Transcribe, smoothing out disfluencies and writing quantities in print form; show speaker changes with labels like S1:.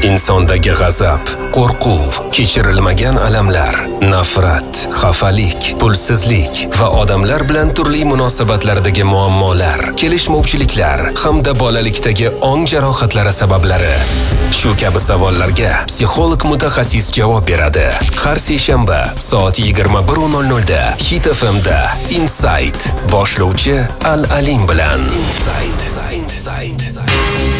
S1: Insondagi g'azab, qo'rquv, kechirilmagan alamlar, nafrat, xafalik, pulsizlik va odamlar bilan turli munosabatlardagi muammolar, kelishmovchiliklar hamda bolalikdagi ong jarohatlari sabablari. Shu kabi savollarga psixolog mutaxassis javob beradi. Har seshanba soat 21:00 da Hit FM da Insight boshlovchi Al-Alim bilan. Insight.